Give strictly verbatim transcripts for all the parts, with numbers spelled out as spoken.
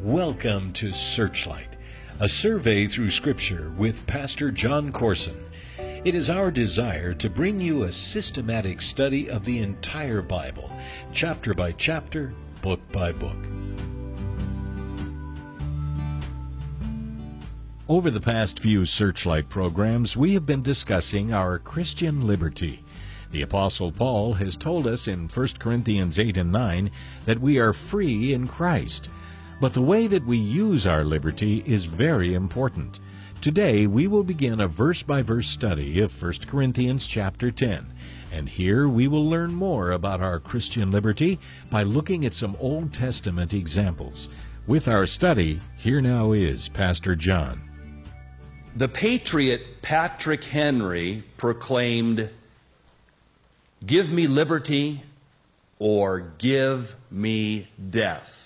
Welcome to Searchlight, a survey through Scripture with Pastor John Corson. It is our desire to bring you a systematic study of the entire Bible, chapter by chapter, book by book. Over the past few Searchlight programs, we have been discussing our Christian liberty. The Apostle Paul has told us in First Corinthians eight and nine that we are free in Christ. But the way that we use our liberty is very important. Today we will begin a verse-by-verse study of First Corinthians chapter ten. And here we will learn more about our Christian liberty by looking at some Old Testament examples. With our study, here now is Pastor John. The patriot Patrick Henry proclaimed, "Give me liberty or give me death."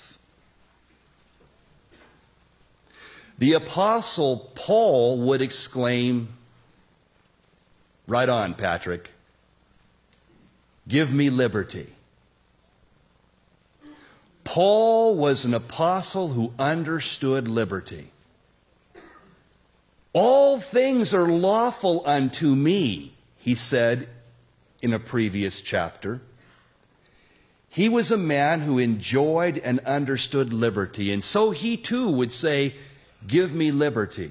The Apostle Paul would exclaim, "Right on, Patrick. Give me liberty." Paul was an apostle who understood liberty. "All things are lawful unto me," he said in a previous chapter. He was a man who enjoyed and understood liberty, and so he too would say, "Give me liberty."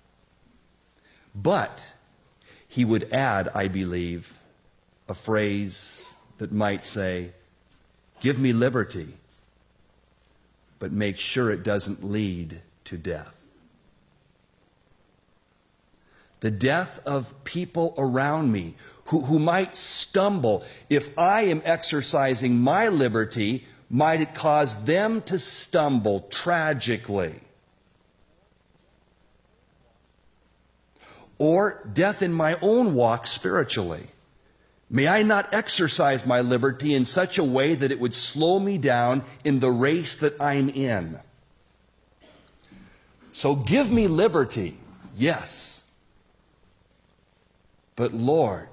But he would add, I believe, a phrase that might say, "Give me liberty, but make sure it doesn't lead to death." The death of people around me who, who might stumble. If I am exercising my liberty, might it cause them to stumble tragically? Or death in my own walk spiritually. May I not exercise my liberty in such a way that it would slow me down in the race that I'm in. So give me liberty, yes. But Lord,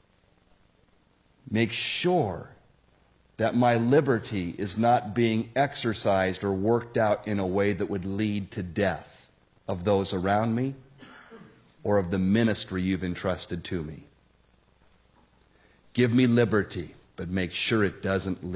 make sure that my liberty is not being exercised or worked out in a way that would lead to death of those around me or of the ministry you've entrusted to me. Give me liberty, but make sure it doesn't lead